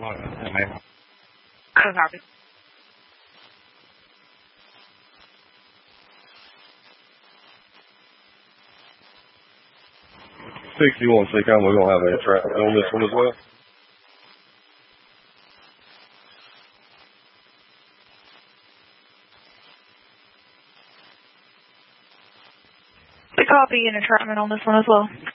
Copy. 61 Seacom, we're going to have a traffic on this one as well. Copy, and entrapment on this one as well.